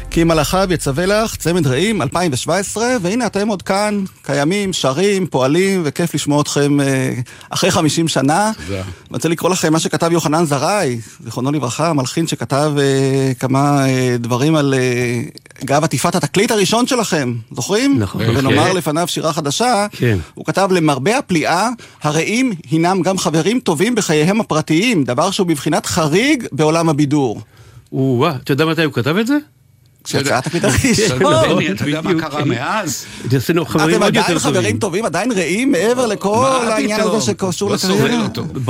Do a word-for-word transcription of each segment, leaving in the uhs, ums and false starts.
כי מלאכיו יצווה לך, צמד רעים, אלפיים שבע עשרה, והנה אתם עוד כאן, קיימים, שרים, פועלים, וכיף לשמוע אתכם אה, אחרי חמישים שנה. תודה. אני רוצה לקרוא לכם מה שכתב יוחנן זרעי, זיכרונו לברכה, מלחין שכתב אה, כמה אה, דברים על אה, גב עטיפת התקליט הראשון שלכם, זוכרים? נכון. ונאמר לפניו שירה חדשה, כן. הוא כתב למרבה הפליאה, הרעים הינם גם חברים טובים בחייהם הפרטיים, דבר שהוא בבחינת חריג בעולם הבידור. וואה, אתה יודע מתי הוא כתב את זה? כשיצאת הקליט הראשון. אתה יודע מה קרה מאז? אתם עדיין חברים טובים, עדיין רעים מעבר לכל העניין הזה שקשור לקריירה.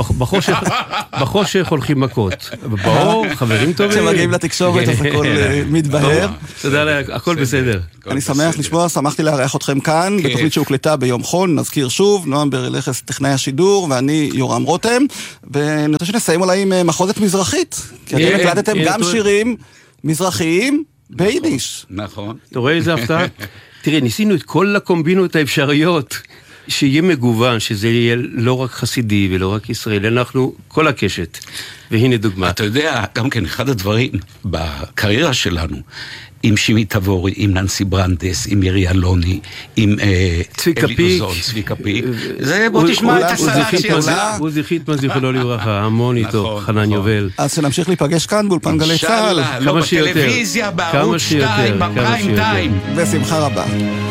בחושך הולכים מכות. באור, חברים טובים. כשמגיעים לתקשורת אז הכל מתבהר. תודה לה, הכל בסדר. אני שמח לשמוע, שמחתי לארח אתכם כאן, בתוכנית שהוקלטה ביום חול, נזכיר שוב, נועם ברלכס טכנאי השידור, ואני יורם רותם, ואני רוצה שנסיים אולי עם מחוזת מזרחית, כי אתם הקלטתם גם שירים מזרחיים, ביידיש. נכון. אתה רואה איזה הפתעה? תראה, ניסינו את כל הקומבינות האפשריות, שיהיה מגוון, שזה יהיה לא רק חסידי ולא רק ישראלי, אנחנו כל הקשת. והנה דוגמה. אתה יודע, גם כן, אחד הדברים בקריירה שלנו, עם שימי תבורי, עם ננסי ברנדס, עם מירי אלוני, עם צביקה פיק, צביקה פיק. זה בוא תשמע את הסלאציה הזה. עוזי חיטמן זיכרונו לברכה, המון איתו, חנן יובל. אז שנמשיך להיפגש כאן באולפן גלי צה"ל. לא בטלוויזיה, בערוץ שתיים, בפריים טיים. בשמחה רבה.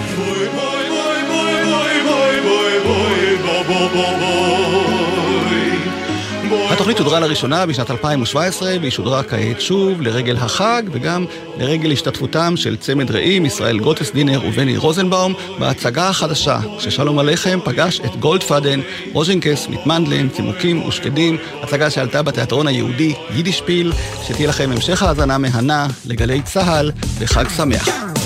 התוכנית שודרה לראשונה בשנת אלפיים שבע עשרה, והיא שודרה כעת שוב לרגל החג, וגם לרגל השתתפותם של צמד רעים, ישראל גוטסדינר ובני רוזנבאום, בהצגה החדשה, ששלום עליכם פגש את גולדפדן, רוז'ינקס, מתמנדלן, צימוקים ושקדים, הצגה שעלתה בתיאטרון היהודי יידישפיל, שתהיה לכם המשך האזנה מהנה לגלי צהל וחג שמח.